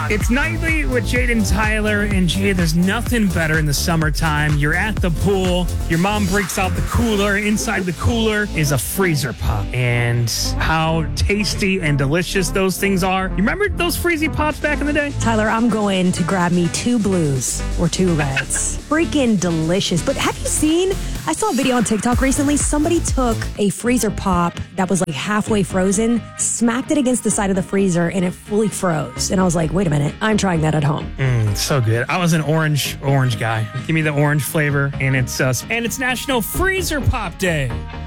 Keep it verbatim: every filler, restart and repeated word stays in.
It's Nightly with Jaden Tyler. And Jay, there's nothing better in the summertime. You're at the pool. Your mom breaks out the cooler. Inside the cooler is a freezer pop. And how tasty and delicious those things are. You remember those freezy pops back in the day? Tyler, I'm going to grab me two blues or two reds. Freaking delicious. But have you seen, I saw a video on TikTok recently. Somebody took a freezer pop that was like halfway frozen, smacked it against the side of the freezer, and it fully froze. And I was like, wait a minute, I'm trying that at home. Mm, so good. I was an orange, orange guy. Give me the orange flavor, and it's uh, and it's National Freezer Pop Day.